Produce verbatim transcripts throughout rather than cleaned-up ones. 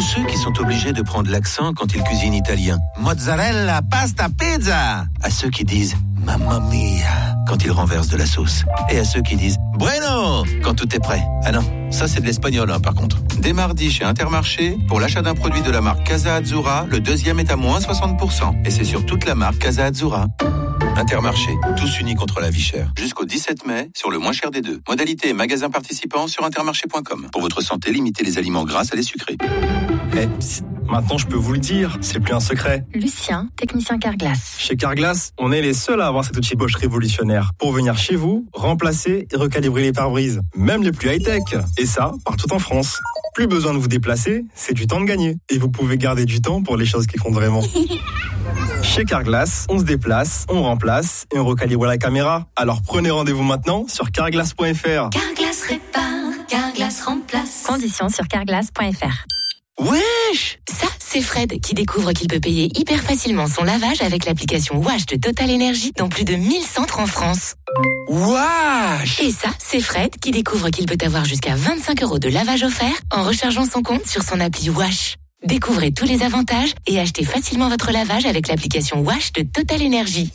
ceux qui sont obligés de prendre l'accent quand ils cuisinent italien. Mozzarella, pasta, pizza. À ceux qui disent Mamma mia quand ils renversent de la sauce. Et à ceux qui disent Bueno quand tout est prêt. Ah non, ça c'est de l'espagnol hein, par contre. Dès mardi chez Intermarché, pour l'achat d'un produit de la marque Casa Azzurra, le deuxième est à moins soixante pour cent. Et c'est sur toute la marque Casa Azzurra. Intermarché, tous unis contre la vie chère. Jusqu'au dix-sept mai, sur le moins cher des deux. Modalité et magasins participants sur intermarché point com. Pour votre santé, limitez les aliments gras à les sucrés. Eh, psst, maintenant je peux vous le dire, c'est plus un secret. Lucien, technicien Carglass. Chez Carglass, on est les seuls à avoir cet outil Bosch révolutionnaire pour venir chez vous, remplacer et recalibrer les pare-brises, même les plus high-tech. Et ça, partout en France. Plus besoin de vous déplacer, c'est du temps de gagner. Et vous pouvez garder du temps pour les choses qui comptent vraiment. Chez Carglass, on se déplace, on remplace et on recalibre la caméra. Alors prenez rendez-vous maintenant sur carglass point f r. Carglass répare, Carglass remplace. Conditions sur carglass point f r. Wesh! Ça, c'est Fred qui découvre qu'il peut payer hyper facilement son lavage avec l'application Wash de Total Energy dans plus de mille centres en France. Wesh! Et ça, c'est Fred qui découvre qu'il peut avoir jusqu'à vingt-cinq euros de lavage offert en rechargeant son compte sur son appli Wash. Découvrez tous les avantages et achetez facilement votre lavage avec l'application Wash de Total Energy.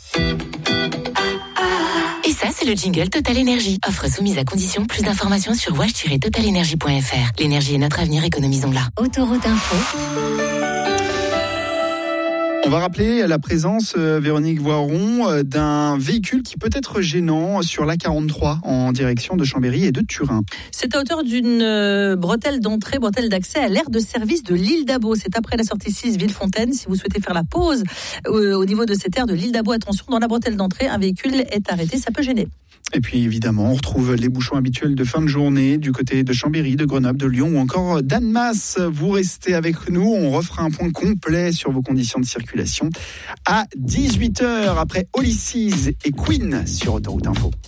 Et ça, c'est le jingle Total Energy. Offre soumise à condition. Plus d'informations sur wash tiret total energy point f r. L'énergie est notre avenir, économisons-la. Autoroute Info. On va rappeler la présence, euh, Véronique Voiron, euh, d'un véhicule qui peut être gênant sur l'A quarante-trois en direction de Chambéry et de Turin. C'est à hauteur d'une euh, bretelle d'entrée, bretelle d'accès à l'aire de service de l'île d'Abo. C'est après la sortie six Villefontaine. Si vous souhaitez faire la pause euh, au niveau de cette aire de l'île d'Abo, attention, dans la bretelle d'entrée, un véhicule est arrêté, ça peut gêner. Et puis évidemment, on retrouve les bouchons habituels de fin de journée du côté de Chambéry, de Grenoble, de Lyon ou encore d'Annemasse. Vous restez avec nous, on refera un point complet sur vos conditions de circulation à dix-huit heures après Olysses et Queen sur Autoroute Info.